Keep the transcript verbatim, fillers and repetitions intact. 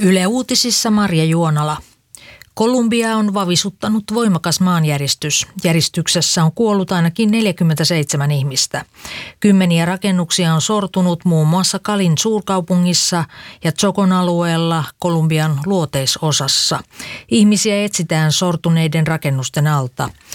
Yle Uutisissa Marja Juonala. Kolumbia on vavisuttanut voimakas maanjäristys. Järjestyksessä on kuollut ainakin neljäkymmentäseitsemän ihmistä. Kymmeniä rakennuksia on sortunut muun muassa Calin suurkaupungissa ja Chocon alueella Kolumbian luoteisosassa. Ihmisiä etsitään sortuneiden rakennusten alta.